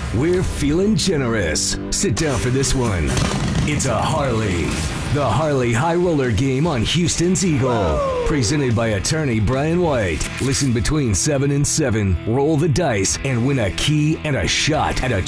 We're feeling generous. Sit down for this one. It's a Harley. The Harley High Roller Game on Houston's Eagle. Presented by attorney Brian White. Listen between 7 and 7, roll the dice, and win a key and a shot at a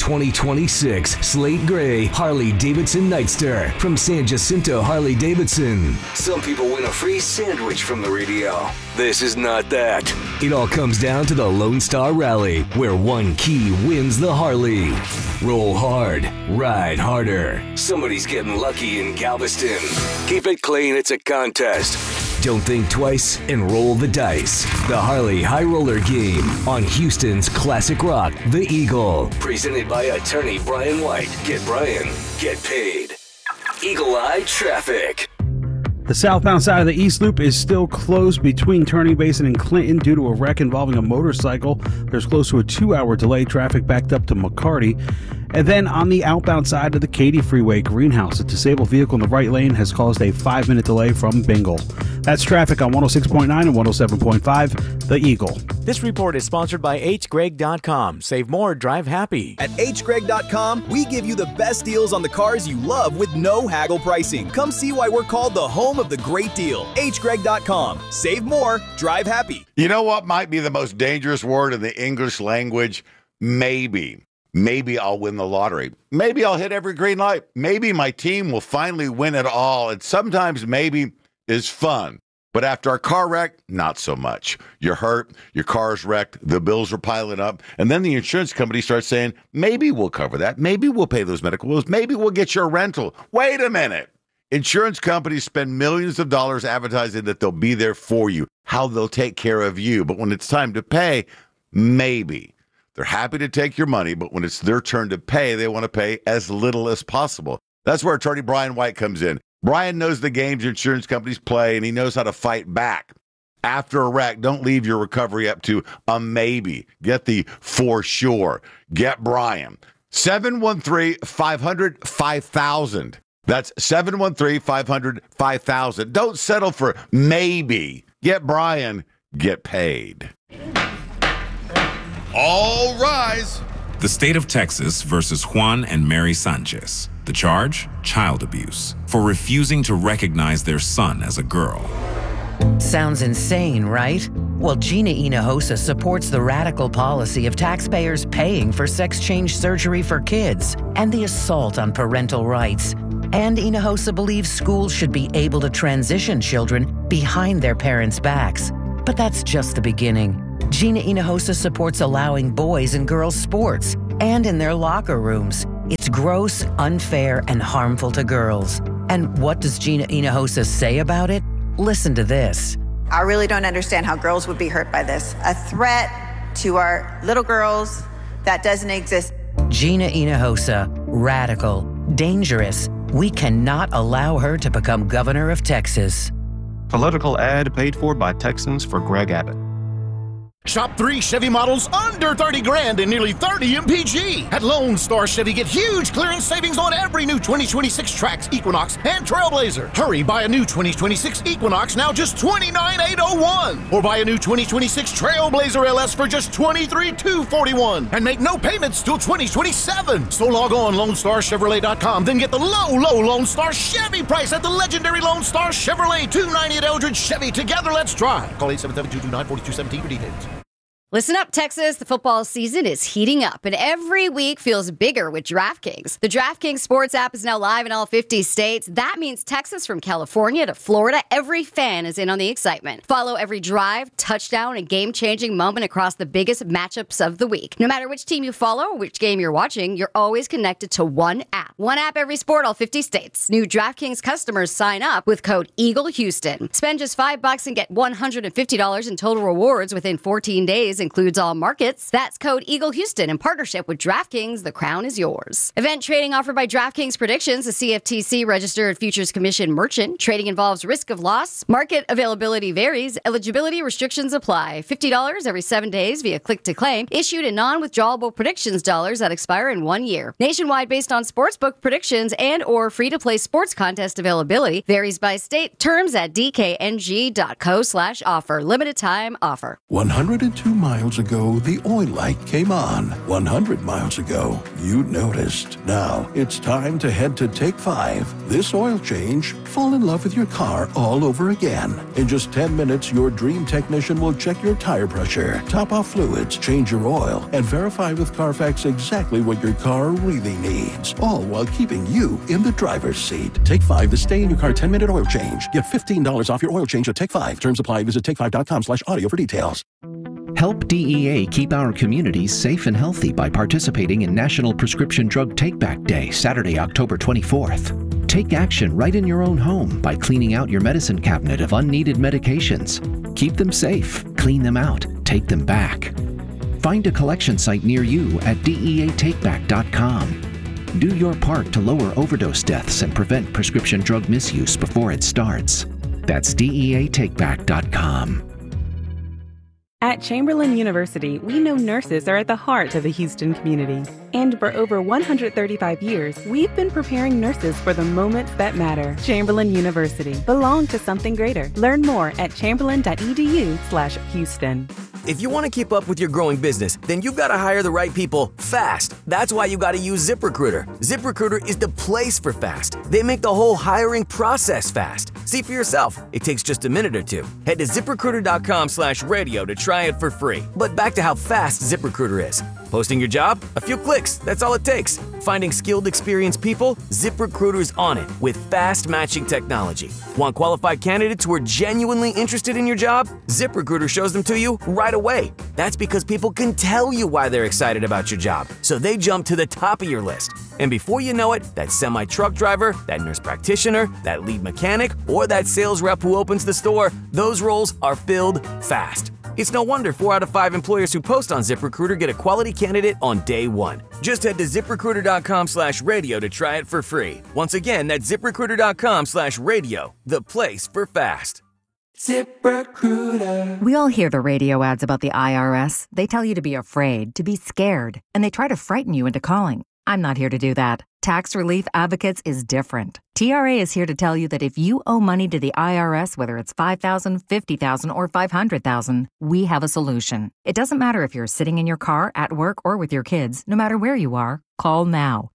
2026 Slate Gray Harley Davidson Nightster from San Jacinto Harley Davidson. Some people win a free sandwich from the radio. This is not that. It all comes down to the Lone Star Rally, where one key wins the Harley. Roll hard, ride harder. Somebody's getting lucky in Galveston. Keep it clean, it's a contest. Don't think twice and roll the dice. The Harley High Roller Game on Houston's Classic Rock, The Eagle. Presented by attorney Brian White. Get Brian, get paid. Eagle Eye Traffic. The southbound side of the East Loop is still closed between Turning Basin and Clinton due to a wreck involving a motorcycle. There's close to a 2-hour delay. Traffic backed up to McCarty. And then on the outbound side of the Katy Freeway, Greenhouse, a disabled vehicle in the right lane has caused a 5-minute delay from Bingle. That's traffic on 106.9 and 107.5, The Eagle. This report is sponsored by hgreg.com. Save more, drive happy. At hgreg.com, we give you the best deals on the cars you love with no haggle pricing. Come see why we're called the home of the great deal. hgreg.com. Save more, drive happy. You know what might be the most dangerous word in the English language? Maybe. Maybe I'll win the lottery. Maybe I'll hit every green light. Maybe my team will finally win it all. And sometimes maybe is fun. But after a car wreck, not so much. You're hurt, your car's wrecked, the bills are piling up, and then the insurance company starts saying, maybe we'll cover that. Maybe we'll pay those medical bills. Maybe we'll get your rental. Wait a minute. Insurance companies spend millions of dollars advertising that they'll be there for you, how they'll take care of you. But when it's time to pay, maybe. They're happy to take your money, but when it's their turn to pay, they want to pay as little as possible. That's where attorney Brian White comes in. Brian knows the games insurance companies play, and he knows how to fight back. After a wreck, don't leave your recovery up to a maybe. Get the for sure. Get Brian. 713-500-5000. That's 713-500-5000. Don't settle for maybe. Get Brian. Get paid. All rise. The state of Texas versus Juan and Mary Sanchez. The charge? Child abuse. For refusing to recognize their son as a girl. Sounds insane, right? Well, Gina Hinojosa supports the radical policy of taxpayers paying for sex change surgery for kids and the assault on parental rights. And Hinojosa believes schools should be able to transition children behind their parents' backs. But that's just the beginning. Gina Hinojosa supports allowing boys and girls sports and in their locker rooms. It's gross, unfair, and harmful to girls. And what does Gina Hinojosa say about it? Listen to this. I really don't understand how girls would be hurt by this. A threat to our little girls that doesn't exist. Gina Hinojosa, radical, dangerous. We cannot allow her to become governor of Texas. Political ad paid for by Texans for Greg Abbott. Shop 3 Chevy models under 30 grand and nearly 30 MPG. At Lone Star Chevy, get huge clearance savings on every new 2026 Trax, Equinox, and Trailblazer. Hurry, buy a new 2026 Equinox now just $29,801. Or buy a new 2026 Trailblazer LS for just $23,241. And make no payments till 2027. So log on LoneStarChevrolet.com, then get the low Lone Star Chevy price at the legendary Lone Star Chevrolet 290 at Eldridge Chevy. Together, let's drive. Call 877-229-4217 for details. Listen up, Texas. The football season is heating up, and every week feels bigger with DraftKings. The DraftKings Sports app is now live in all 50 states. That means Texas from California to Florida, every fan is in on the excitement. Follow every drive, touchdown, and game-changing moment across the biggest matchups of the week. No matter which team you follow or which game you're watching, you're always connected to one app. One app, every sport, all 50 states. New DraftKings customers sign up with code EagleHouston. Spend just $5 and get $150 in total rewards within 14 days. Includes all markets. That's code EagleHouston in partnership with DraftKings. The crown is yours. Event trading offered by DraftKings Predictions, a CFTC registered futures commission merchant. Trading involves risk of loss. Market availability varies. Eligibility restrictions apply. $50 every 7 days via click to claim. Issued in non-withdrawable predictions dollars that expire in 1 year. Nationwide based on sportsbook predictions and or free-to-play sports contest availability. Varies by state. Terms at dkng.co/offer. Limited time offer. 102 miles miles ago, the oil light came on. 100 miles ago, you noticed. Now, it's time to head to Take 5. This oil change, fall in love with your car all over again. In just 10 minutes, your dream technician will check your tire pressure, top off fluids, change your oil, and verify with Carfax exactly what your car really needs. All while keeping you in the driver's seat. Take 5, the stay in your car 10-minute oil change. Get $15 off your oil change at Take 5. Terms apply. Visit take5.com/audio for details. Help DEA keep our communities safe and healthy by participating in National Prescription Drug Take-Back Day, Saturday, October 24th. Take action right in your own home by cleaning out your medicine cabinet of unneeded medications. Keep them safe, clean them out, take them back. Find a collection site near you at DEATakeback.com. Do your part to lower overdose deaths and prevent prescription drug misuse before it starts. That's DEATakeback.com. At Chamberlain University, we know nurses are at the heart of the Houston community. And for over 135 years, we've been preparing nurses for the moments that matter. Chamberlain University. Belong to something greater. Learn more at chamberlain.edu/Houston. If you want to keep up with your growing business, then you've got to hire the right people fast. That's why you got to use ZipRecruiter. ZipRecruiter is the place for fast. They make the whole hiring process fast. See for yourself. It takes just a minute or two. Head to ZipRecruiter.com/radio to try it for free. But back to how fast ZipRecruiter is. Posting your job? A few clicks. That's all it takes. Finding skilled, experienced people? ZipRecruiter's on it with fast matching technology. Want qualified candidates who are genuinely interested in your job? ZipRecruiter shows them to you right away. That's because people can tell you why they're excited about your job, so they jump to the top of your list. And before you know it, that semi-truck driver, that nurse practitioner, that lead mechanic, or that sales rep who opens the store, those roles are filled fast. It's no wonder 4 out of 5 employers who post on ZipRecruiter get a quality candidate on day one. Just head to ZipRecruiter.com/radio to try it for free. Once again, that's ZipRecruiter.com/radio, the place for fast. ZipRecruiter. We all hear the radio ads about the IRS. They tell you to be afraid, to be scared, and they try to frighten you into calling. I'm not here to do that. Tax Relief Advocates is different. TRA is here to tell you that if you owe money to the IRS, whether it's $5,000, $50,000, or $500,000, we have a solution. It doesn't matter if you're sitting in your car, at work, or with your kids. No matter where you are, call now.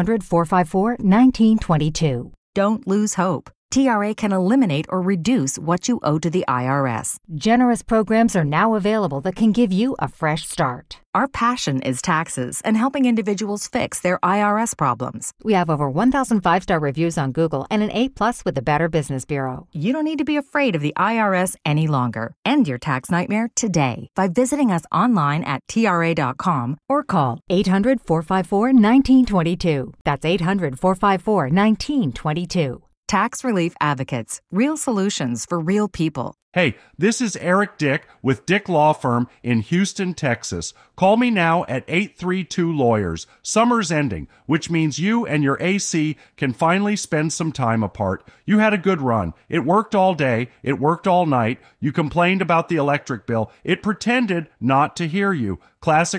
800-454-1922. Don't lose hope. TRA can eliminate or reduce what you owe to the IRS. Generous programs are now available that can give you a fresh start. Our passion is taxes and helping individuals fix their IRS problems. We have over 1,000 5-star reviews on Google and an A+ with the Better Business Bureau. You don't need to be afraid of the IRS any longer. End your tax nightmare today by visiting us online at TRA.com or call 800-454-1922. That's 800-454-1922. Tax Relief Advocates. Real solutions for real people. Hey, this is Eric Dick with Dick Law Firm in Houston, Texas. Call me now at 832-LAWYERS. Summer's ending, which means you and your AC can finally spend some time apart. You had a good run. It worked all day. It worked all night. You complained about the electric bill. It pretended not to hear you. Classic